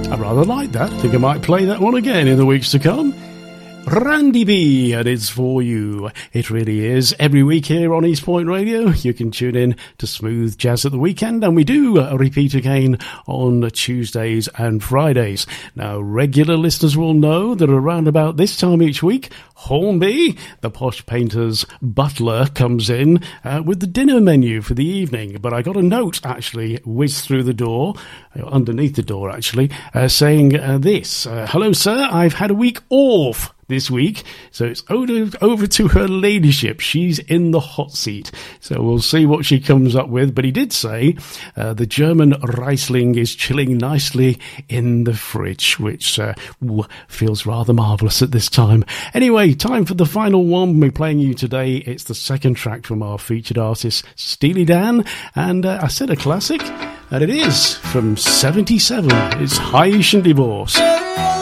I rather like that. I think I might play that one again in the weeks to come. Randy B, and it's for you. It really is. Every week here on East Point Radio, you can tune in to Smooth Jazz at the weekend, and we do repeat again on Tuesdays and Fridays. Now, regular listeners will know that around about this time each week, Hornby, the posh painter's butler, comes in with the dinner menu for the evening. But I got a note, actually, whizzed through the door, underneath the door, actually, saying this. Hello, sir, I've had a week off this week, so it's over to her ladyship. She's in the hot seat, so we'll see what she comes up with. But he did say the German Riesling is chilling nicely in the fridge, which feels rather marvellous at this time. Anyway, time for the final one we're playing you today. It's the second track from our featured artist, Steely Dan, and I said a classic, and it is from 77. It's Haitian Divorce.